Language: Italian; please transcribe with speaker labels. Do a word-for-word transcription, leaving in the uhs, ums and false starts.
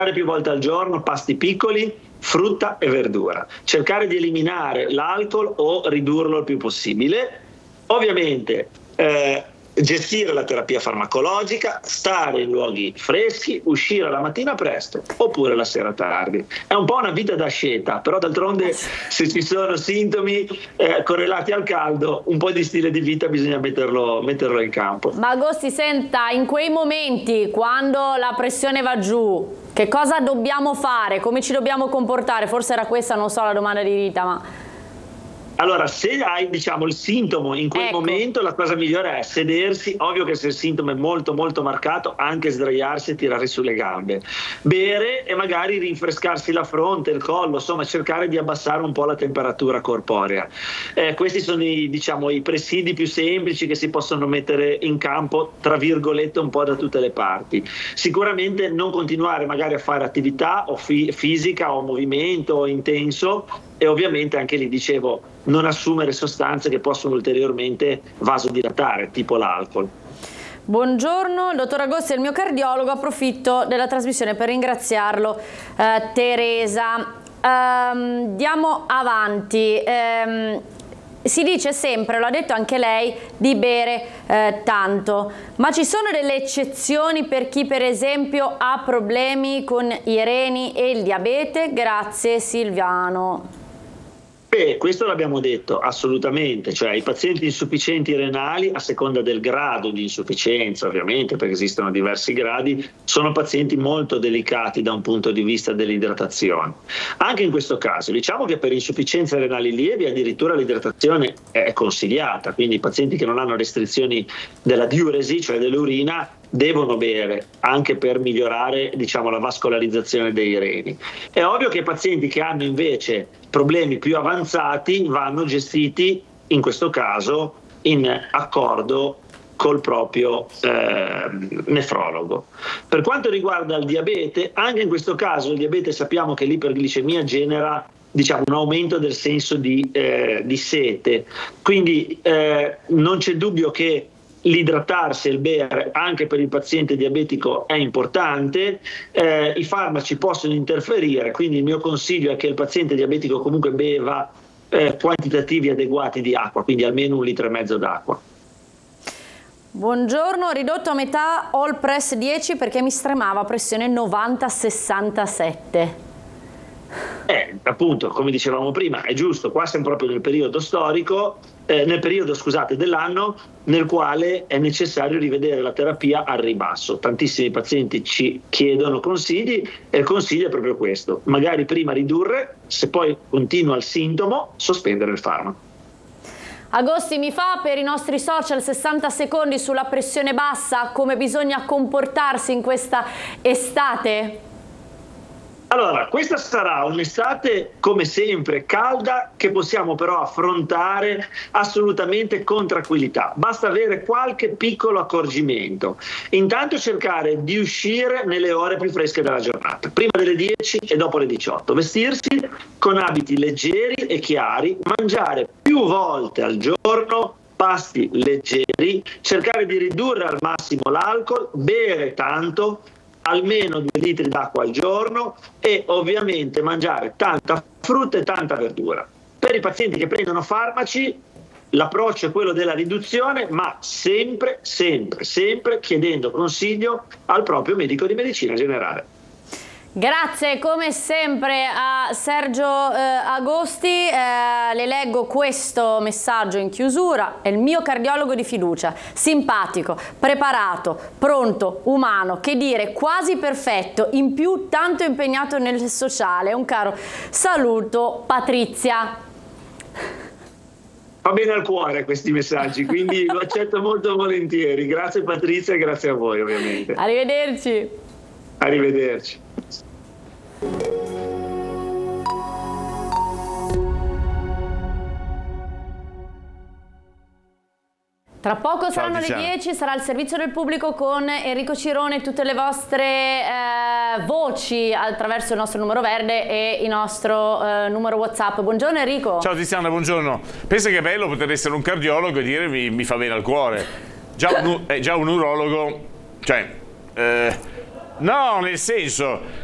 Speaker 1: più volte al giorno pasti piccoli, frutta e verdura. Cercare di eliminare l'alcol o ridurlo il più possibile. Ovviamente eh, gestire la terapia farmacologica, stare in luoghi freschi, uscire la mattina presto oppure la sera tardi. È un po' una vita da scelta, però d'altronde se ci sono sintomi eh, correlati al caldo, un po' di stile di vita bisogna metterlo, metterlo in campo.
Speaker 2: Ma Agosti, senta, in quei momenti quando la pressione va giù, che cosa dobbiamo fare? Come ci dobbiamo comportare? Forse era questa, non so, la domanda di Rita, ma...
Speaker 1: Allora, se hai, diciamo, il sintomo in quel
Speaker 2: ecco.
Speaker 1: momento, la cosa migliore è sedersi. Ovvio che se il sintomo è molto molto marcato, anche sdraiarsi e tirare sulle gambe, bere e magari rinfrescarsi la fronte, il collo, insomma cercare di abbassare un po' la temperatura corporea. Eh, questi sono i, diciamo, i presidi più semplici che si possono mettere in campo, tra virgolette, un po' da tutte le parti. Sicuramente non continuare magari a fare attività o fi- fisica o movimento intenso, e ovviamente anche lì dicevo non assumere sostanze che possono ulteriormente vasodilatare, tipo l'alcol.
Speaker 2: Buongiorno, dottor Agosti è il mio cardiologo, approfitto della trasmissione per ringraziarlo. eh, Teresa, ehm, diamo avanti. Ehm, si dice sempre, lo ha detto anche lei, di bere eh, tanto, ma ci sono delle eccezioni per chi per esempio ha problemi con i reni e il diabete? Grazie Silviano.
Speaker 1: Beh, questo l'abbiamo detto assolutamente, cioè i pazienti insufficienti renali, a seconda del grado di insufficienza ovviamente, perché esistono diversi gradi, sono pazienti molto delicati da un punto di vista dell'idratazione. Anche in questo caso diciamo che per insufficienze renali lievi addirittura l'idratazione è consigliata, quindi i pazienti che non hanno restrizioni della diuresi, cioè dell'urina, devono bere anche per migliorare, diciamo, la vascolarizzazione dei reni. È ovvio che i pazienti che hanno invece problemi più avanzati vanno gestiti in questo caso in accordo col proprio eh, nefrologo. Per quanto riguarda il diabete, anche in questo caso il diabete sappiamo che l'iperglicemia genera, diciamo, un aumento del senso di, eh, di sete, quindi eh, non c'è dubbio che l'idratarsi e il bere anche per il paziente diabetico è importante. Eh, i farmaci possono interferire, quindi il mio consiglio è che il paziente diabetico comunque beva eh, quantitativi adeguati di acqua, quindi almeno un litro e mezzo d'acqua.
Speaker 2: Buongiorno, ridotto a metà All Press dieci perché mi stremava, pressione novanta sessantasette.
Speaker 1: Eh, appunto, come dicevamo prima, è giusto, qua siamo proprio nel periodo storico, eh, nel periodo, scusate, dell'anno nel quale è necessario rivedere la terapia al ribasso. Tantissimi pazienti ci chiedono consigli e il consiglio è proprio questo: magari prima ridurre, se poi continua il sintomo, sospendere il farmaco.
Speaker 2: Agosti, mi fa per i nostri social sessanta secondi sulla pressione bassa, come bisogna comportarsi in questa estate?
Speaker 1: Allora, questa sarà un'estate come sempre calda, che possiamo però affrontare assolutamente con tranquillità. Basta avere qualche piccolo accorgimento. Intanto cercare di uscire nelle ore più fresche della giornata, prima delle dieci e dopo le diciotto. Vestirsi con abiti leggeri e chiari, mangiare più volte al giorno pasti leggeri, cercare di ridurre al massimo l'alcol, bere tanto, almeno due litri d'acqua al giorno, e ovviamente mangiare tanta frutta e tanta verdura. Per i pazienti che prendono farmaci l'approccio è quello della riduzione, ma sempre, sempre, sempre chiedendo consiglio al proprio medico di medicina generale.
Speaker 2: Grazie come sempre a Sergio eh, Agosti, eh, le leggo questo messaggio in chiusura: è il mio cardiologo di fiducia, simpatico, preparato, pronto, umano, che dire, quasi perfetto, in più tanto impegnato nel sociale. Un caro saluto, Patrizia.
Speaker 1: Fa bene al cuore questi messaggi, quindi lo accetto molto volentieri. Grazie Patrizia e grazie a voi ovviamente.
Speaker 2: Arrivederci.
Speaker 1: Arrivederci.
Speaker 2: Tra poco saranno le dieci, sarà il servizio del pubblico con Enrico Cirone e tutte le vostre eh, voci attraverso il nostro numero verde e il nostro eh, numero WhatsApp. Buongiorno Enrico.
Speaker 3: Ciao Tiziana, buongiorno. Pensa che è bello poter essere un cardiologo e dire mi, mi fa bene al cuore. Già un, eh, già un urologo, cioè, eh, no, nel senso...